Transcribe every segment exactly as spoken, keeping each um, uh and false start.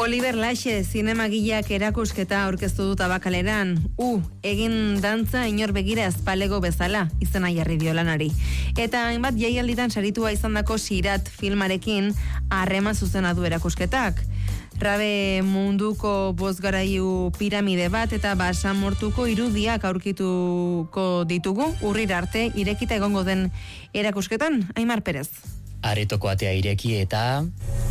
Oliver Laxe zinemagileak erakusketa aurkeztu du Tabakaleran. U, egin dantza inor begira ezpalego bezala, izena jarri dio lanari. Eta hainbat jaialditan saritua izandako Sirat filmarekin harrema zuzena du erakusketak. Rabe munduko bozgaraiu piramide bat eta basamortuko irudiak aurkituko ditugu, urrira arte irekita egongo den erakusketan. Aimar Perez. Aretoko atea ireki eta...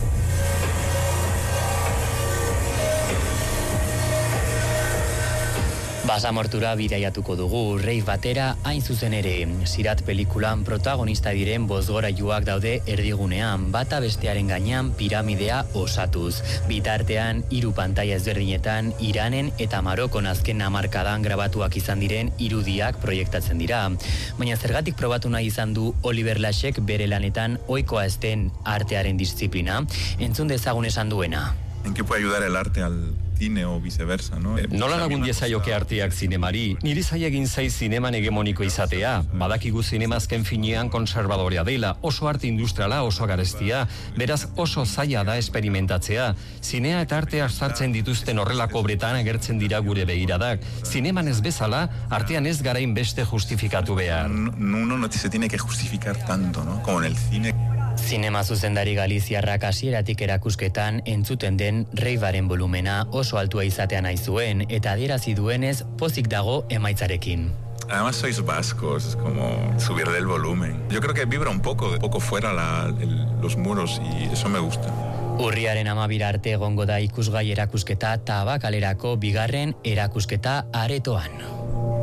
Basamortura bidaiatuko dugu, rave batera hain zuzen ere. Sirat pelikulan protagonista diren bozgorailuak daude erdigunean, bata bestearen gainean piramidea osatuz. Bitartean, hiru pantaila ezberdinetan, Iranen eta Marokon azken hamarkadan grabatuak izan diren irudiak proiektatzen dira. Baina zergatik probatu nahi izan du Oliver Laxek bere lanetan ohikoa ez den artearen disziplina? Entzun dezagun esan duena. ¿En qué puede ayudar el arte al cine o viceversa, no? Nola lagun diezaioke arteak zinemari? Niri zaila egin zaiz zineman hegemoniko izatea. Badakigu zinemazken finean konservadorea dela, oso arte industriala, oso garestia, beraz oso zaila da esperimentatzea. Zinea eta artea sartzen dituzten horrelako obretan agertzen dira gure begiradak. Zineman ez bezala, artean ez garain beste justifikatu behar. Uno no se tiene que justificar tanto, ¿no? Como en el cine. Zinema zuzendari galiziarrak hasieratik erakusketan entzuten den reibaren volumena oso altua izatea nahi zuen eta adierazi duenez pozik dago emaitzarekin. Además sois vascos, es como subirle el volumen. Yo creo que vibra un poco, un poco fuera la, el, los muros y eso me gusta. Urriaren amabira arte egongo da ikusgai erakusketa Tabakalerako bigarren erakusketa aretoan.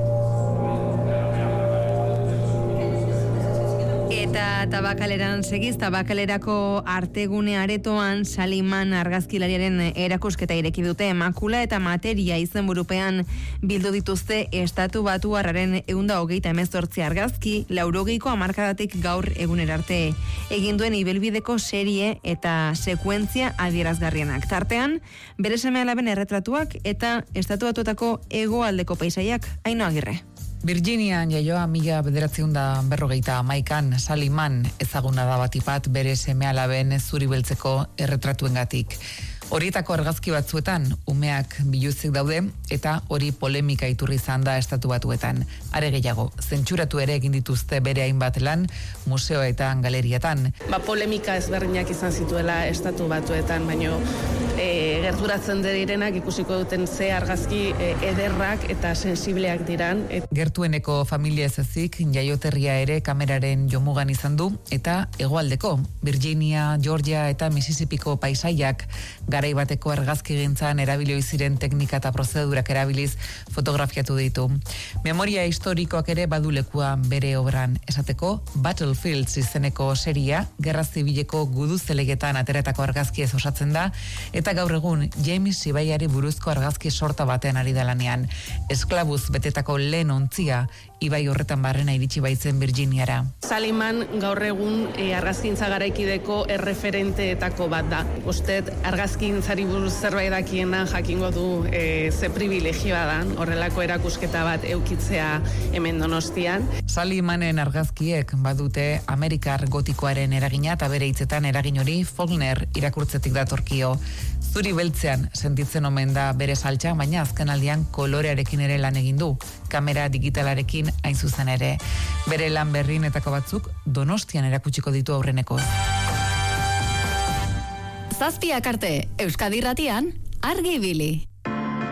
Eta Tabakaleran segiz, Tabakalerako artegune aretoan Saliman argazkilariaren erakusketa ireki dute. Makula eta materia izenburupean bildu dituzte estatu batuarraren ehunda hogeita hemezortzi argazki, laurogeiko hamarkadatik gaur egunerarte egin duen ibilbideko serie eta sekuentzia adierazgarrienak. Tartean, bere seme alaben erretratuak eta estatu batuetako hegoaldeko paisaiak. Ainhoa Agirre. Virginian jaioa mila bederatziehun eta berrogeita hamaikan Saliman ezaguna da batipat bere seme alaben zuri beltzeko erretratuengatik. Horietako argazki batzuetan umeak biluzik daude eta hori polemika iturri izan da estatu batuetan. Are gehiago, zentsuratu ere egin dituzte bere hainbat lan museoetan, galeriatan. Ba, polemika ezberdinak izan zituela estatu batuetan, baino e, gerturatzen direnak ikusiko duten ze argazki e, ederrak eta sensibleak diran. Et... Gertueneko familia ez ezik, jaioterria ere kameraren jomugan izan du eta hegoaldeko Virginia, Georgia eta Mississippiko paisaiak garai bateko argazkigintzan erabilio ziren teknika eta prozedurak erabiliz fotografiatu ditu. Memoria historikoak ere badulekua bere obran, esateko Battlefields izeneko seria, gerra zibileko guduzelegetan ateretako argazkiez osatzen da, eta gaur egun James Ibaiari buruzko argazki sorta batean ari da lanean. Esklabuz betetako lehen ontzia ibai horretan barrena iritsi baitzen Virginiara. Saliman gaur egun e, argazkintza garaikideko erreferenteetako bat da. Usted argazkintzari buruz zerbait dakiena jakingo du e, ze privilegioa da horrelako erakusketa bat eukitzea hemen Donostian. Salimanen argazkiek badute Amerikar gotikoaren eragina eta bere hitzetan eragin hori Faulkner irakurtzetik datorkio. Zuri beltzean sentitzen omen da bere saltza, baina azkenaldian kolorearekin ere lan egin du, kamera digitalarekin hain zuzen ere. Bere lan berrienetako batzuk Donostian erakutsiko ditu aurrenekoz. Zazpiak arte, Euskadi Irratian, Argi Ibili.